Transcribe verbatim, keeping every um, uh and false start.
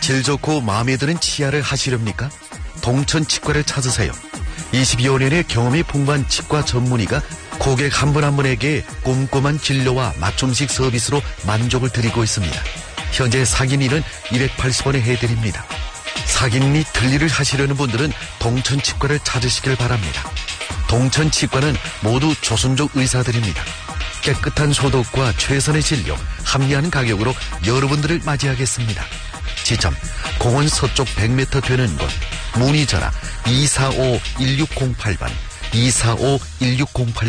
질 좋고 마음에 드는 치아를 하시렵니까? 동천 치과를 찾으세요. 이십여 년의 경험이 풍부한 치과 전문의가 고객 한 분 한 분에게 꼼꼼한 진료와 맞춤식 서비스로 만족을 드리고 있습니다. 현재 사기니는 이백팔십 원에 해드립니다. 사기니 틀니를 하시려는 분들은 동천치과를 찾으시길 바랍니다. 동천치과는 모두 조선족 의사들입니다. 깨끗한 소독과 최선의 진료, 합리한 가격으로 여러분들을 맞이하겠습니다. 지점 공원 서쪽 백 미터 되는 곳. 문의 전화 이사오 일육공팔 번 이사오 일육공팔 번